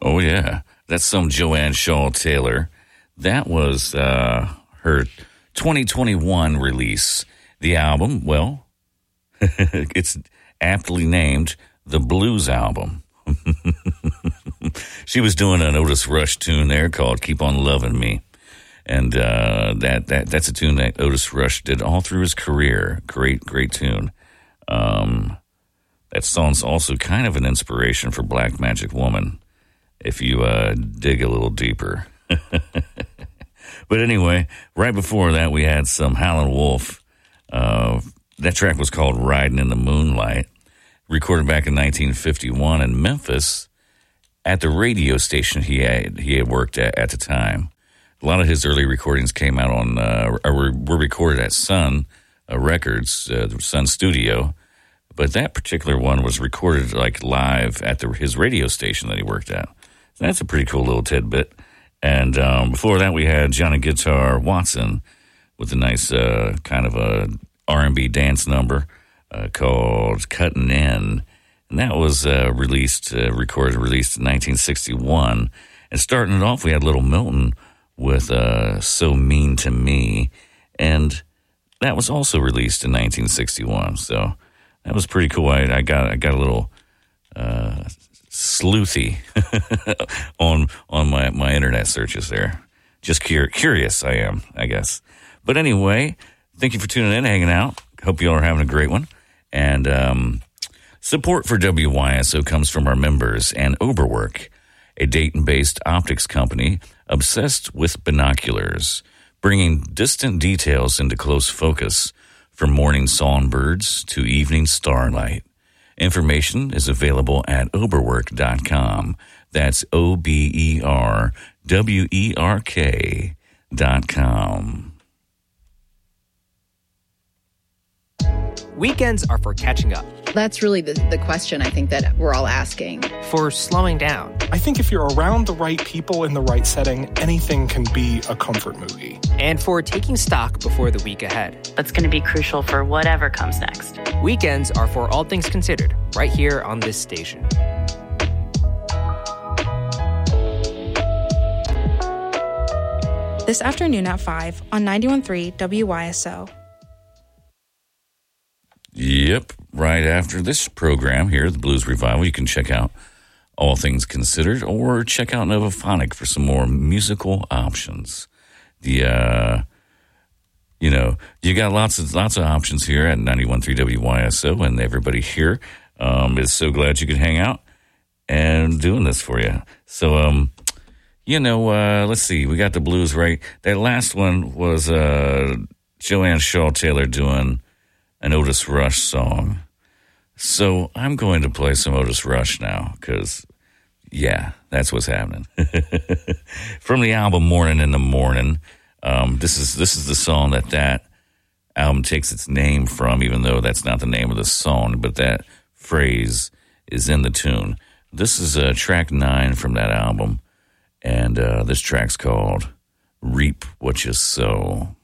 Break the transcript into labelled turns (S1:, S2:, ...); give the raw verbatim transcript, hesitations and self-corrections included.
S1: Oh, yeah. That's some Joanne Shaw Taylor. That was uh, her twenty twenty-one release. The album, well, it's aptly named The Blues Album. She was doing an Otis Rush tune there called Keep On Loving Me. And uh, that, that that's a tune that Otis Rush did all through his career. Great, great tune. Um, that song's also kind of an inspiration for Black Magic Woman, if you uh, dig a little deeper. But anyway, right before that, we had some Howlin' Wolf. Uh, that track was called Riding in the Moonlight, recorded back in nineteen fifty-one in Memphis at the radio station he had, he had worked at at the time. A lot of his early recordings came out on, uh, were, were recorded at Sun uh, Records, uh, the Sun Studio, but that particular one was recorded like live at the, his radio station that he worked at. So that's a pretty cool little tidbit. And um, before that, we had Johnny Guitar Watson with a nice uh, kind of a R and B dance number uh, called Cuttin' In. And that was uh, released, uh, recorded, released in nineteen sixty-one. And starting it off, we had Little Milton with uh, So Mean to Me. And that was also released in nineteen sixty-one. So that was pretty cool. I, I got I got a little uh, sleuthy on on my, my internet searches there. Just cur- curious I am, I guess. But anyway, thank you for tuning in, hanging out. Hope you all are having a great one. And um, support for W Y S O comes from our members and Oberwork, a Dayton-based optics company obsessed with binoculars, bringing distant details into close focus from morning songbirds to evening starlight. Information is available at oberwerk dot com. That's O B E R W E R K dot com.
S2: Weekends are for catching up.
S3: That's really the, the question I think that we're all asking.
S2: For slowing down.
S4: I think if you're around the right people in the right setting, anything can be a comfort movie.
S2: And for taking stock before the week ahead.
S5: That's going to be crucial for whatever comes next.
S2: Weekends are for all things considered, right here on this station.
S6: This afternoon at five on ninety-one point three W Y S O.
S1: Yep, right after this program here, the Blues Revival, you can check out All Things Considered or check out Novaphonic for some more musical options. The, uh, you know, you got lots of lots of options here at ninety-one point three W Y S O, and everybody here um, is so glad you could hang out and doing this for you. So, um, you know, uh, let's see, we got the blues right. That last one was uh, Joanne Shaw Taylor doing an Otis Rush song. So I'm going to play some Otis Rush now because, yeah, that's what's happening. From the album Morning in the Morning, um, this is this is the song that that album takes its name from, even though that's not the name of the song, but that phrase is in the tune. This is uh, track nine from that album, and uh, this track's called Reap What You Sow.